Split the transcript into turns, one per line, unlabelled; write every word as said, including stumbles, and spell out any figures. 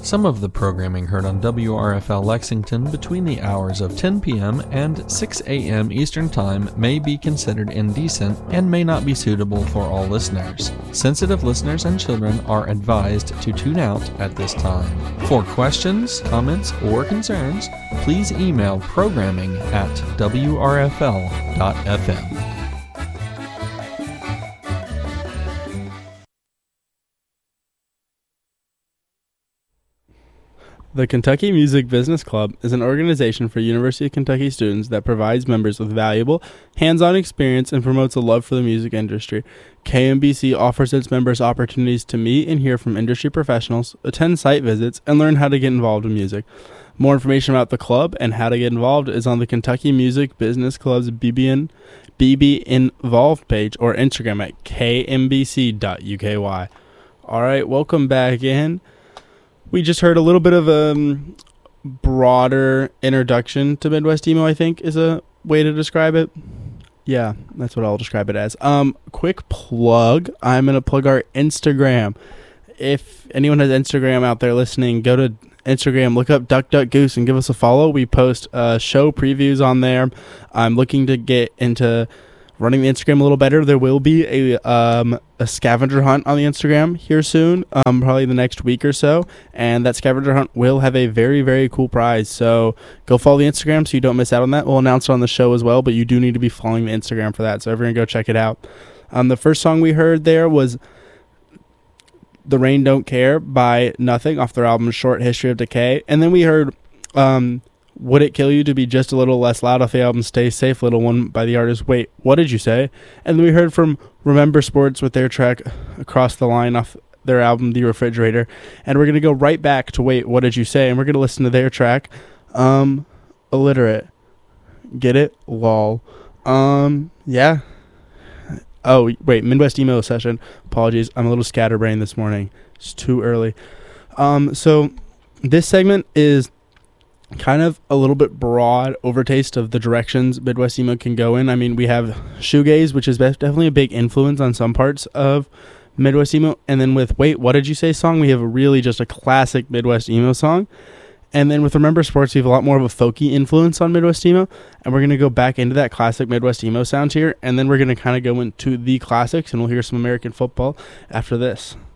Some of the programming heard on W R F L Lexington between the hours of ten p.m. and six a.m. Eastern Time may be considered indecent and may not be suitable for all listeners. Sensitive listeners and children are advised to tune out at this time. For questions, comments, or concerns, please email programming at w r f l dot f m.
The Kentucky Music Business Club is an organization for University of Kentucky students that provides members with valuable, hands-on experience and promotes a love for the music industry. K M B C offers its members opportunities to meet and hear from industry professionals, attend site visits, and learn how to get involved in music. More information about the club and how to get involved is on the Kentucky Music Business Club's B B N, B B Involved page or Instagram at k m b c dot u k y. All right, welcome back in. We just heard a little bit of a um, broader introduction to Midwest Emo, I think, is a way to describe it. Yeah, that's what I'll describe it as. Um, quick plug. I'm going to plug our Instagram. If anyone has Instagram out there listening, go to Instagram, look up Duck Duck Goose and give us a follow. We post uh, show previews on there. I'm looking to get into running the Instagram a little better. There will be a um, a scavenger hunt on the Instagram here soon, um, probably the next week or so. And that scavenger hunt will have a very, very cool prize. So go follow the Instagram so you don't miss out on that. We'll announce it on the show as well, but you do need to be following the Instagram for that. So everyone go check it out. Um, the first song we heard there was The Rain Don't Care by Nothing off their album Short History of Decay. And then we heard Um, Would It Kill You to Be Just a Little Less Loud off the album Stay Safe Little One by the artist Wait, What Did You Say? And then we heard from Remember Sports with their track Across the Line off their album The Refrigerator. And we're going to go right back to Wait, What Did You Say? And we're going to listen to their track um, Illiterate. Get it? Lol. Um, yeah. Oh, wait, Midwest Emo Session. Apologies, I'm a little scatterbrained this morning. It's too early. Um, so this segment is kind of a little bit broad overtaste of the directions Midwest Emo can go in. I mean, we have shoegaze, which is definitely a big influence on some parts of Midwest Emo. And then with Wait, What Did You Say song, we have really just a classic Midwest Emo song. And then with Remember Sports, we have a lot more of a folky influence on Midwest Emo. And we're going to go back into that classic Midwest Emo sound here. And then we're going to kind of go into the classics, and we'll hear some American football after this.